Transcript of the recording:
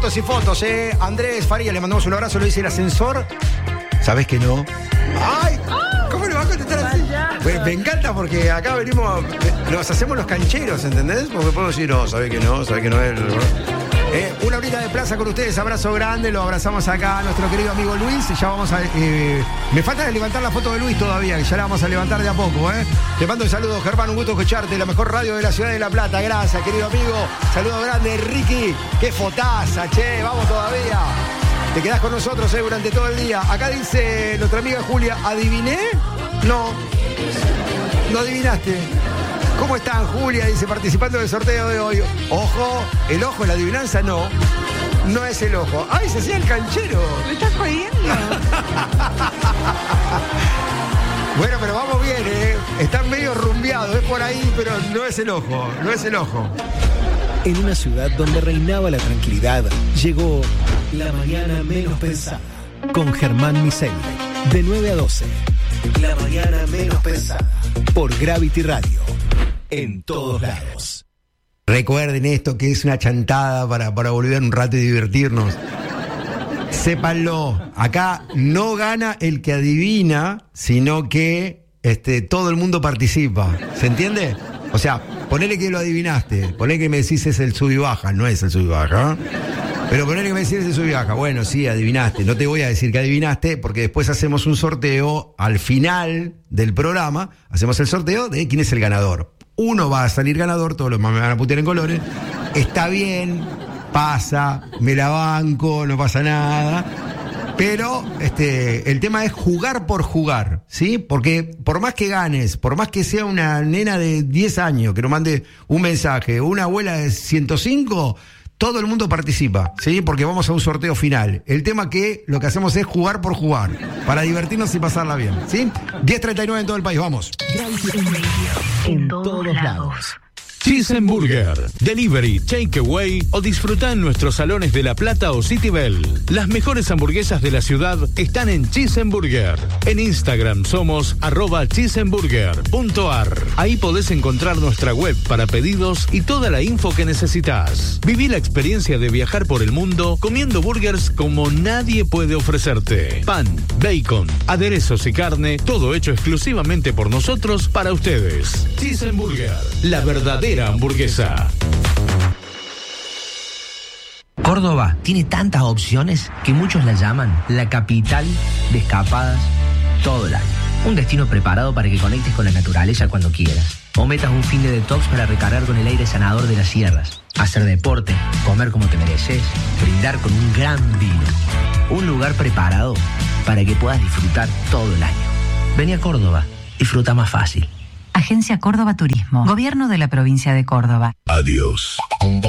Fotos y fotos, Andrés Faría, le mandamos un abrazo, lo dice el ascensor. ¿Sabés que no? ¡Ay! ¿Cómo le va a contestar así? Bueno, me encanta porque acá venimos, nos hacemos los cancheros, ¿entendés? Porque puedo decir, no, sabés que no es. Una horita de plaza con ustedes, abrazo grande, lo abrazamos acá a nuestro querido amigo Luis. Ya vamos a. Me falta de levantar la foto de Luis todavía, que ya la vamos a levantar de a poco, Te mando un saludo, Germán, un gusto escucharte, la mejor radio de la ciudad de La Plata. Gracias, querido amigo. Saludo grande, Ricky. Qué fotaza, che, vamos todavía. Te quedás con nosotros durante todo el día. Acá dice nuestra amiga Julia, ¿adiviné? No adivinaste. ¿Cómo están, Julia? Dice, participando del sorteo de hoy. Ojo, el ojo, la adivinanza no es el ojo. ¡Ay, se hacía el canchero! ¿Me estás jodiendo? Bueno, pero vamos bien, Están medio rumbeados, es por ahí, pero no es el ojo. En una ciudad donde reinaba la tranquilidad, llegó La Mañana Menos Pensada, con Germán Miseli, de 9 a 12. La Mañana Menos Pensada, por Gravity Radio, en todos lados. Recuerden esto, que es una chantada para volver un rato y divertirnos. Sépanlo, acá no gana el que adivina, sino que todo el mundo participa. ¿Se entiende? O sea, ponele que lo adivinaste, ponele que me decís es el sub y baja, no es el sub y baja, pero ponele que me decís es el sub y baja. Bueno, sí, adivinaste, no te voy a decir que adivinaste, porque después hacemos un sorteo al final del programa, hacemos el sorteo de quién es el ganador. Uno va a salir ganador, todos los más me van a putear en colores, está bien, pasa, me la banco, no pasa nada. Pero el tema es jugar por jugar, ¿sí? Porque por más que ganes, por más que sea una nena de 10 años que nos mande un mensaje, una abuela de 105, todo el mundo participa, ¿sí? Porque vamos a un sorteo final. El tema que lo que hacemos es jugar por jugar, para divertirnos y pasarla bien, ¿sí? 10:39 en todo el país, vamos. En todos lados. Cheeseburger, delivery, takeaway o disfruta en nuestros salones de La Plata o City Bell. Las mejores hamburguesas de la ciudad están en Cheeseburger. En Instagram somos @cheeseburger.ar. Ahí podés encontrar nuestra web para pedidos y toda la info que necesitas. Viví la experiencia de viajar por el mundo comiendo burgers como nadie puede ofrecerte. Pan, bacon, aderezos y carne, todo hecho exclusivamente por nosotros para ustedes. Cheeseburger, la verdadera hamburguesa. Córdoba tiene tantas opciones que muchos la llaman la capital de escapadas todo el año. Un destino preparado para que conectes con la naturaleza cuando quieras. O metas un fin de detox para recargar con el aire sanador de las sierras. Hacer deporte, comer como te mereces, brindar con un gran vino. Un lugar preparado para que puedas disfrutar todo el año. Vení a Córdoba, disfruta más fácil. Agencia Córdoba Turismo, Gobierno de la Provincia de Córdoba. Adiós.